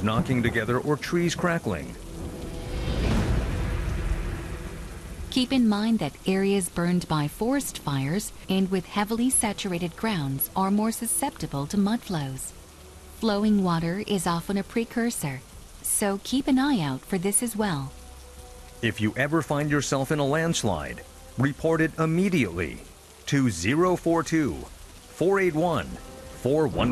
windows knocking together or trees crackling. Keep in mind that areas burned by forest fires and with heavily saturated grounds are more susceptible to mud flows. Flowing water is often a precursor, so keep an eye out for this as well. If you ever find yourself in a landslide, report it immediately to 042 481 41.